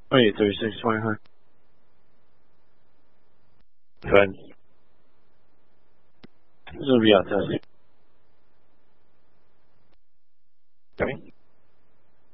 Wait, 36.5. Good. This will be our test. Okay.